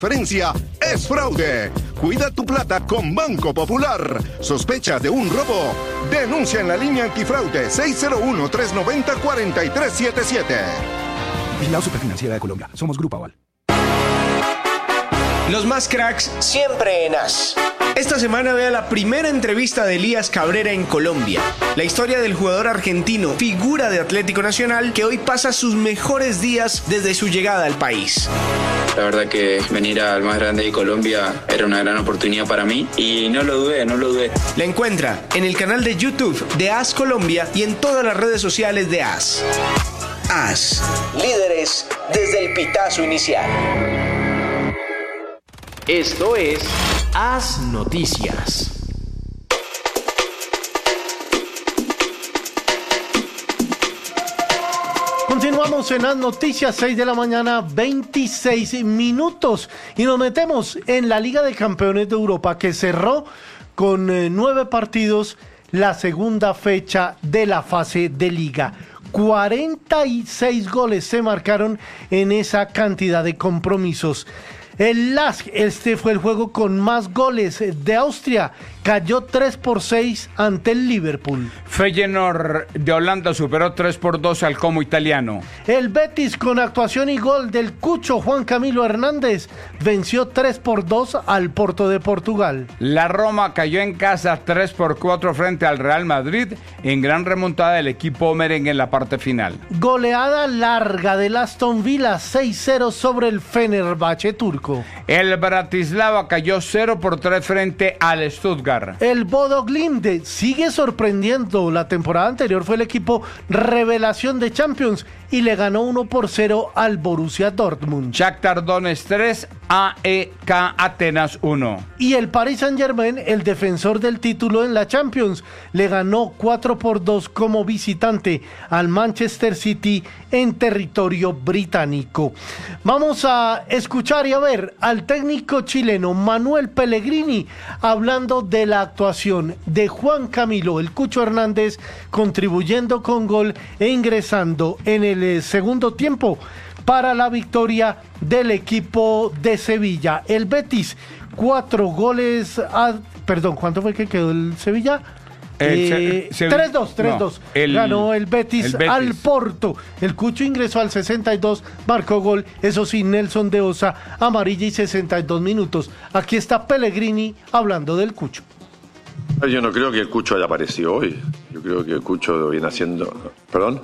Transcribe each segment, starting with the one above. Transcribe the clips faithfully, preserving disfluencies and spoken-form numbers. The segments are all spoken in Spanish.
Referencia es fraude. Cuida tu plata con Banco Popular. ¿Sospechas de un robo? Denuncia en la línea antifraude seis cero uno, tres nueve cero, cuatro tres siete siete. Vigilado Superfinanciera de Colombia. Somos Grupo Aval. Los más cracks siempre en As. Esta semana vea la primera entrevista de Elías Cabrera en Colombia. La historia del jugador argentino, figura de Atlético Nacional, que hoy pasa sus mejores días desde su llegada al país. La verdad que venir al más grande de Colombia era una gran oportunidad para mí y no lo dudé, no lo dudé. La encuentra en el canal de YouTube de As Colombia y en todas las redes sociales de As. As, líderes desde el pitazo inicial. Esto es As Noticias. Continuamos en las noticias, seis de la mañana, veintiséis minutos. Y nos metemos en la Liga de Campeones de Europa, que cerró con eh, nueve partidos la segunda fecha de la fase de liga. cuarenta y seis goles se marcaron en esa cantidad de compromisos. El L A S K, este fue el juego con más goles de Austria, cayó tres por seis ante el Liverpool. Feyenoord de Holanda superó tres por dos al Como italiano. El Betis, con actuación y gol del Cucho Juan Camilo Hernández, venció tres por dos al Porto de Portugal. La Roma cayó en casa tres por cuatro frente al Real Madrid en gran remontada del equipo merengue en la parte final. Goleada larga del Aston Villa, seis cero sobre el Fenerbahce turco. El Bratislava cayó cero por tres frente al Stuttgart. El Bodo Glimt sigue sorprendiendo. La temporada anterior fue el equipo revelación de Champions y le ganó uno por cero al Borussia Dortmund. Shakhtar Donetsk tres, A E K Atenas uno. Y el Paris Saint-Germain, el defensor del título en la Champions, le ganó cuatro por dos como visitante al Manchester City en territorio británico. Vamos a escuchar y a ver al técnico chileno Manuel Pellegrini hablando de la actuación de Juan Camilo el Cucho Hernández, contribuyendo con gol e ingresando en el eh, segundo tiempo para la victoria del equipo de Sevilla. El Betis, cuatro goles a... Perdón, ¿cuánto fue que quedó el Sevilla? Eh, tres dos, tres dos. No, el, ganó el Betis, el Betis al Porto. El Cucho ingresó al sesenta y dos, marcó gol. Eso sí, Nelson de Osa, amarilla y sesenta y dos minutos. Aquí está Pellegrini hablando del Cucho. Yo no creo que el Cucho haya aparecido hoy. Yo creo que el Cucho viene haciendo... ¿Perdón?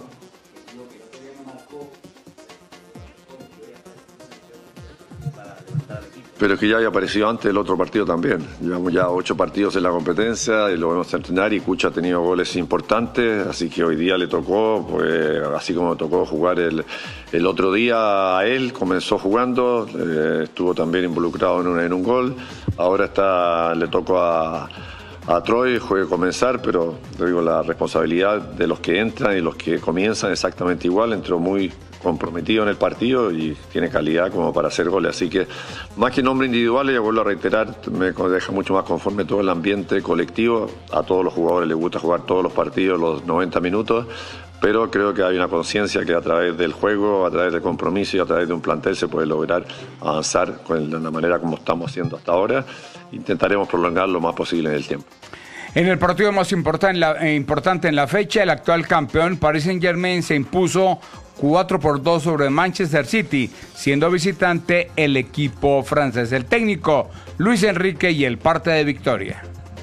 Pero es que ya había aparecido antes el otro partido también. Llevamos ya ocho partidos en la competencia y lo vamos a entrenar y Cucho ha tenido goles importantes, así que hoy día le tocó, pues así como tocó jugar el, el otro día a él, comenzó jugando, eh, estuvo también involucrado en un, en un gol, ahora está le tocó a, a Troy, juegue comenzar, pero te digo, la responsabilidad de los que entran y los que comienzan exactamente igual, entró muy comprometido en el partido y tiene calidad como para hacer goles, así que más que nombre individual, ya vuelvo a reiterar, me deja mucho más conforme todo el ambiente colectivo. A todos los jugadores les gusta jugar todos los partidos los noventa minutos, pero creo que hay una conciencia que a través del juego, a través del compromiso y a través de un plantel se puede lograr avanzar de la manera como estamos haciendo hasta ahora. Intentaremos prolongar lo más posible en el tiempo. En el partido más importante en la, eh, importante en la fecha, el actual campeón Paris Saint-Germain se impuso cuatro por dos sobre Manchester City, siendo visitante el equipo francés. El técnico Luis Enrique y el parte de victoria.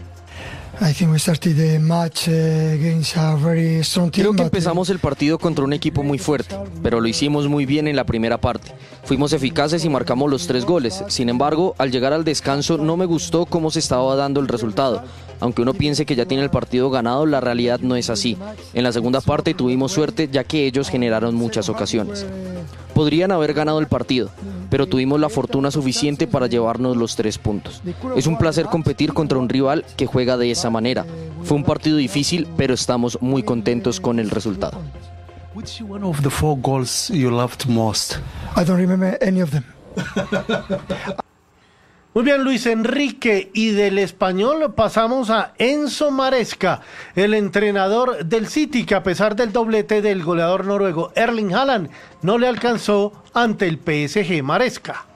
Creo que empezamos el partido contra un equipo muy fuerte, pero lo hicimos muy bien en la primera parte. Fuimos eficaces y marcamos los tres goles. Sin embargo, al llegar al descanso no me gustó cómo se estaba dando el resultado. Aunque uno piense que ya tiene el partido ganado, la realidad no es así. En la segunda parte tuvimos suerte ya que ellos generaron muchas ocasiones. Podrían haber ganado el partido, pero tuvimos la fortuna suficiente para llevarnos los tres puntos. Es un placer competir contra un rival que juega de esa manera. Fue un partido difícil, pero estamos muy contentos con el resultado. Which one of the four goals you loved most? I don't remember any of them. Muy bien, Luis Enrique, y del Español pasamos a Enzo Maresca, el entrenador del City, que a pesar del doblete del goleador noruego Erling Haaland, no le alcanzó ante el P S G. Maresca.